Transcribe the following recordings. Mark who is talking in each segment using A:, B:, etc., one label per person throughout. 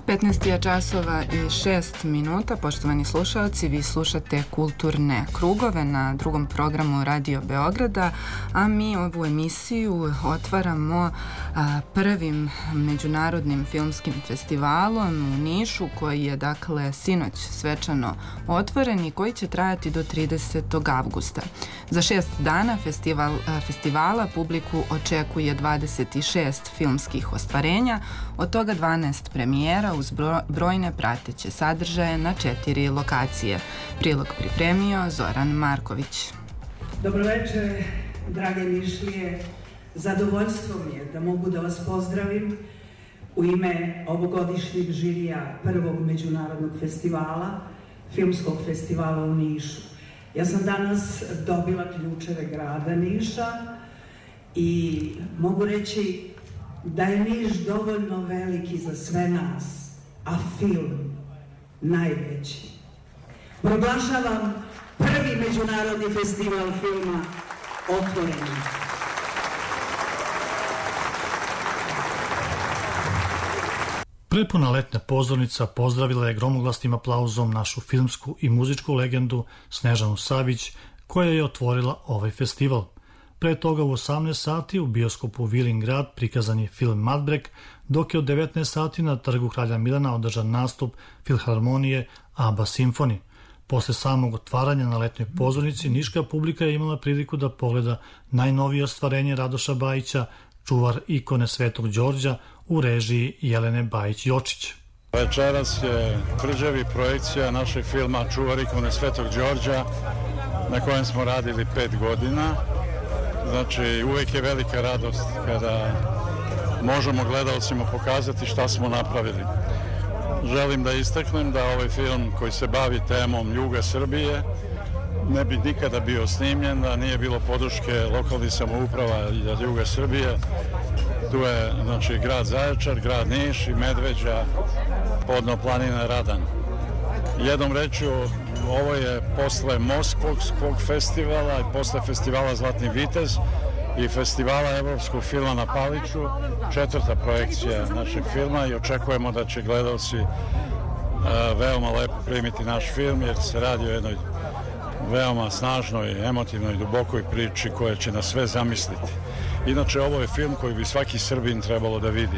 A: 15 je časova i 6 minuta, poštovani slušalci, vi slušate Kulturne krugove na drugom programu Radio Beograda, a mi ovu emisiju otvaramo prvim međunarodnim filmskim festivalom u Nišu, koji je dakle sinoć svečano otvoren i koji će trajati do 30. avgusta. Za 6 dana festivala publiku očekuje 26 filmskih ostvarenja, od toga 12 premijera uz brojne prateće sadržaje na 4 lokacije. Prilog pripremio Zoran Marković.
B: Dobroveče, drage Nišlije. Zadovoljstvo mi je da mogu da vas pozdravim u ime ovogodišnjeg žirija prvog međunarodnog festivala, filmskog festivala u Nišu. Ja sam danas dobila ključeve grada Niša i mogu reći da je Niš dovoljno veliki za sve nas, a film najveći. Proglašavam prvi međunarodni festival filma otvorenim.
C: Prepuna letnja pozornica pozdravila je gromoglasnim aplauzom našu filmsku i muzičku legendu Snežanu Savić, koja je otvorila ovaj festival. Pre toga u 18 sati u bioskopu Vilin grad prikazan je film Madbrek, dok je od 19 sati na trgu Kralja Milana održan nastup Filharmonije ABBA Simfoni. Posle samog otvaranja na letnjoj pozornici, niška publika je imala priliku da pogleda najnovije ostvarenje Radoša Bajića, Čuvar ikone Svetog Đorđa u režiji Jelene Bajić-Jočić.
D: Večeras je tvrđavi projekcija našeg filma Čuvar ikone Svetog Đorđa, na kojem smo radili 5 godina. Znači, uvek je velika radost kada možemo gledaocima pokazati šta smo napravili. Želim da istaknem da ovaj film koji se bavi temom juga Srbije ne bi nikada bio snimljen, da nije bilo podrške lokalnih samouprava iz juga Srbije. Tu je, znači, grad Zaječar, grad Niš i Medveđa, Podno planina Radan. Jednom rečju, ovo je posle Moskvskog festivala i posle festivala Zlatni vitez i festivala evropskog filma na Paliću, 4. projekcija našeg filma i očekujemo da će gledalci veoma lepo primiti naš film, jer se radi o jednoj veoma snažnoj, emotivnoj, dubokoj priči koja će nas sve zamisliti. Inače, ovo je film koji bi svaki Srbin trebalo da vidi,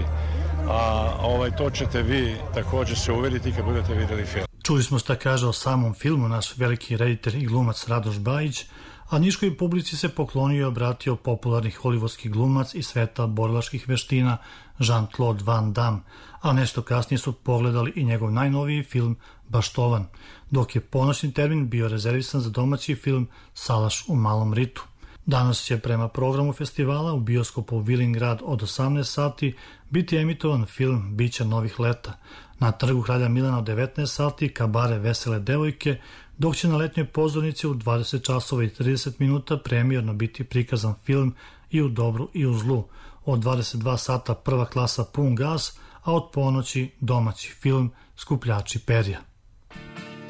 D: a to ćete vi također se uveriti kad budete vidjeli film.
C: Čuli smo šta kaže o samom filmu naš veliki reditelj i glumac Radoš Bajić, a niškoj publici se poklonio i obratio popularni hollywoodski glumac iz sveta borilačkih veština Jean-Claude Van Damme, a nešto kasnije su pogledali i njegov najnoviji film Baštovan, dok je ponoćni termin bio rezervisan za domaći film Salaš u Malom ritu. Danas će prema programu festivala u bioskopu Vilin grad od 18 sati biti emitovan film Bića novih leta. Na trgu Kralja Milana od 19 sati kabare Vesele devojke, dok će na letnjoj pozornici u 20 časova i 30 minuta premijerno biti prikazan film I u dobru i u zlu. Od 22 sata prva klasa Pun gas, a od ponoći domaći film Skupljači perja.